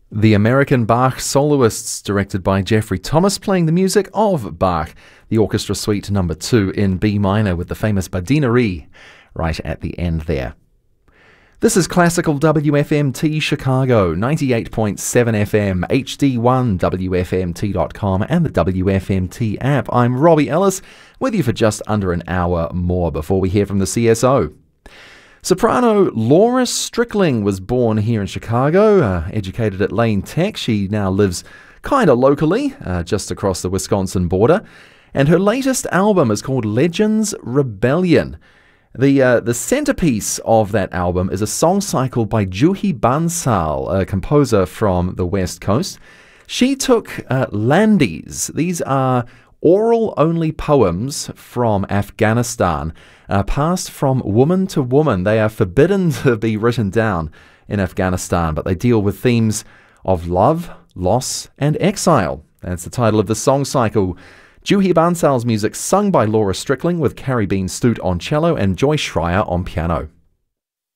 The American Bach Soloists, directed by Jeffrey Thomas, playing the music of Bach, the Orchestra Suite No. 2 in B minor with the famous Badinari right at the end there. This is Classical WFMT Chicago, 98.7 FM, HD1, WFMT.com and the WFMT app. I'm Robbie Ellis, with you for just under an hour more before we hear from the CSO. Soprano Laura Strickling was born here in Chicago, educated at Lane Tech. She now lives kind of locally, just across the Wisconsin border. And her latest album is called Legends Rebellion. The centerpiece of that album is a song cycle by Juhi Bansal, a composer from the West Coast. She took Landis. These are oral-only poems from Afghanistan, passed from woman to woman. They are forbidden to be written down in Afghanistan, but they deal with themes of love, loss, and exile. That's the title of the song cycle. Juhi Bansal's music sung by Laura Strickling with Carrie Bean Stoot on cello and Joy Schreier on piano.